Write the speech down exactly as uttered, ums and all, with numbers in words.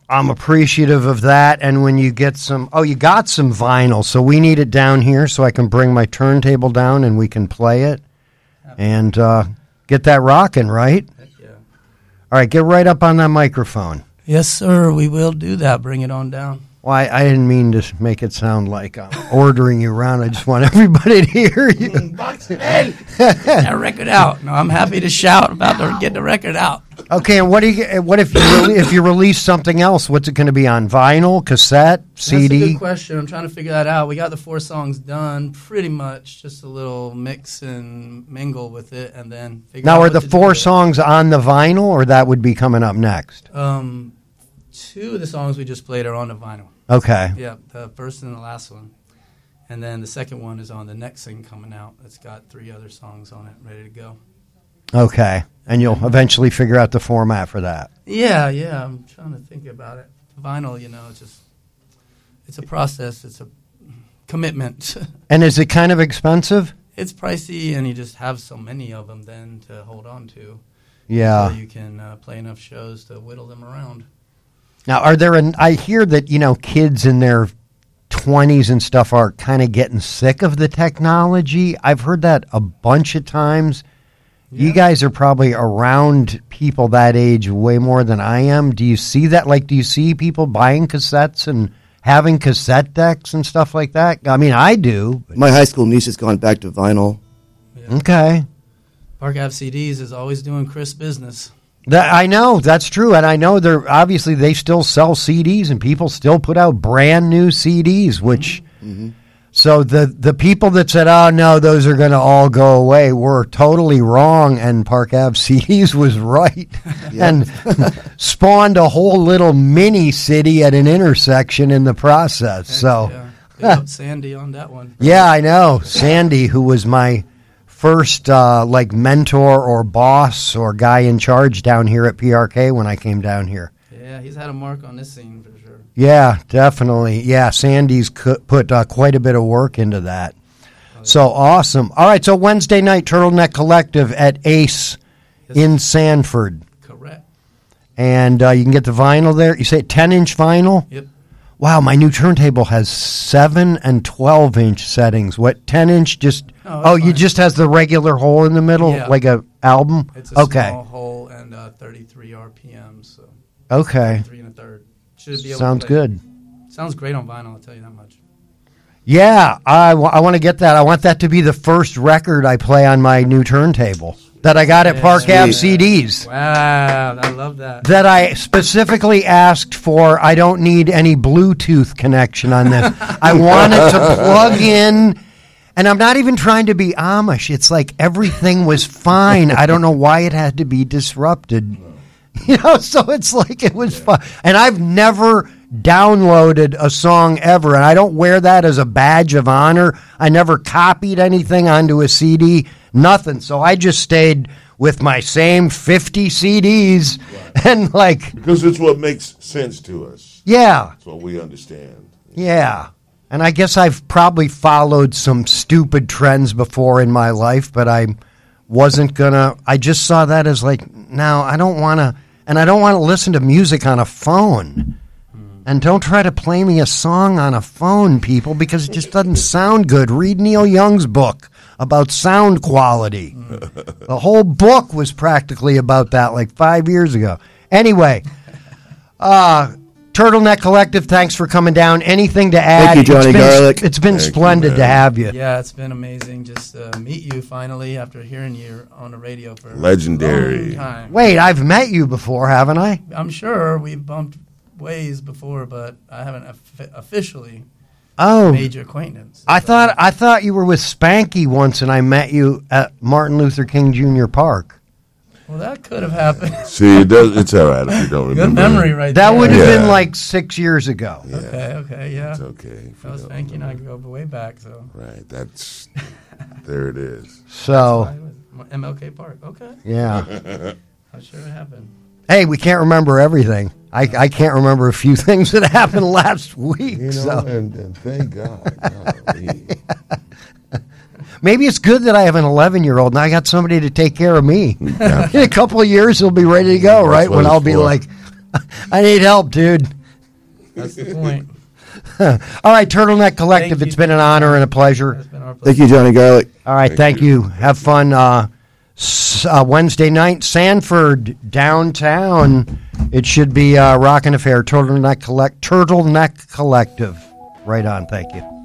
I'm appreciative of that. And when you get some, oh, you got some vinyl, so we need it down here so I can bring my turntable down and we can play it and uh, get that rocking, right? Heck yeah. All right, get right up on that microphone. Yes, sir. We will do that. Bring it on down. Well, I, I didn't mean to make it sound like I'm ordering you around. I just want everybody to hear you. Box it in. Get that record out. No, I'm happy to shout about to get the record out. Okay, and what do you? What if you re- if you release something else? What's it going to be on? Vinyl, cassette, C D? That's a good question. I'm trying to figure that out. We got the four songs done, pretty much. Just a little mix and mingle with it, and then figure Now, out are what the to do four with it. songs on the vinyl, or that would be coming up next? Um, two of the songs we just played are on the vinyl. Okay. Yeah, the first and the last one. And then the second one is on the next thing coming out. It's got three other songs on it ready to go. Okay. And you'll eventually figure out the format for that. Yeah, yeah. I'm trying to think about it. Vinyl, you know, it's just, it's a process. It's a commitment. And is it kind of expensive? It's pricey, and you just have so many of them then to hold on to. Yeah. So you can uh, play enough shows to whittle them around. Now, are there, an, I hear that, you know, kids in their twenties and stuff are kind of getting sick of the technology. I've heard that a bunch of times. Yeah. You guys are probably around people that age way more than I am. Do you see that? Like, do you see people buying cassettes and having cassette decks and stuff like that? I mean, I do. My high school niece has gone back to vinyl. Yeah. Okay. Park Ave C Ds is always doing crisp business. That, I know, that's true. And I know they're obviously they still sell C Ds and people still put out brand new C Ds, which Mm-hmm. so the, the people that said, oh, no, those are going to all go away were totally wrong. And Park Ave C Ds was right and spawned a whole little mini city at an intersection in the process. Heck So, yeah. Big up Sandy on that one. yeah, I know. Sandy, who was my first uh, like mentor or boss or guy in charge down here at P R K when I came down here. Yeah, he's had a mark on this scene for sure. Yeah, definitely. Yeah, Sandy's cu- put uh, quite a bit of work into that. So awesome. All right, so Wednesday night, Turtleneck Collective at Ace Yes. in Sanford. Correct. And uh, you can get the vinyl there. You say ten-inch vinyl? Yep. Wow, my new turntable has seven and twelve-inch settings. What, ten-inch just... Oh, Oh, that's you fine. just has the regular hole in the middle, Yeah. like a album? It's a okay. small hole and uh, thirty-three R P M, so Okay. three and a third. Should be able Sounds to play. good. Sounds great on vinyl, I'll tell you that much. Yeah, I, w- I want to get that. I want that to be the first record I play on my new turntable that I got at Park Yeah. Ave C Ds. Wow, I love that. That I specifically asked for. I don't need any Bluetooth connection on this. I want it to plug in. And I'm not even trying to be Amish. It's like everything was fine. I don't know why it had to be disrupted. You know, so it's like it was fun. And I've never downloaded a song ever, and I don't wear that as a badge of honor. I never copied anything onto a C D, nothing. So I just stayed with my same fifty C Ds and like, Because it's what makes sense to us. yeah, It's what we understand. yeah. And I guess I've probably followed some stupid trends before in my life, but I wasn't gonna. I just saw that as like, no, I don't want to, and I don't want to listen to music on a phone. And don't try to play me a song on a phone, people, because it just doesn't sound good. Read Neil Young's book about sound quality. The whole book was practically about that like five years ago. Anyway, uh, Turtleneck Collective, thanks for coming down. Anything to add? Thank you, Johnny It's been, Garlic. It's been Thank you, splendid man. to have you. Yeah, it's been amazing just to meet you finally after hearing you on the radio for Legendary. a long time. Wait, I've met you before, haven't I? I'm sure we've bumped ways before, but I haven't offi- officially Oh, made your acquaintance. I thought I thought you were with Spanky once, and I met you at Martin Luther King Junior Park. Well, that could have happened. See, it does, it's all right if you don't remember. Good memory right That there. would have Yeah. been like six years ago. Yeah, Okay, okay, yeah. it's okay. if you I was don't thinking I remember. could go way back, so. Right, that's, there it is. So, M L K Park, okay. yeah. I'm sure it happened. Hey, we can't remember everything. I, I can't remember a few things that happened last week. You know, so and, and thank God. golly. maybe it's good that I have an eleven-year-old and I got somebody to take care of me. In a couple of years, he'll be ready to go, That's right? what When it's I'll be for. like, I need help, dude. That's the point. All right, Turtleneck Collective, Thank it's you. been an honor and a pleasure. It's been our pleasure. Thank you, Johnny Garlic. All right, thank, Thank you. Have fun. Uh, s- uh, Wednesday night, Sanford, downtown. It should be uh, rockin' affair. Turtleneck Collect, Turtleneck Collective. Right on. Thank you.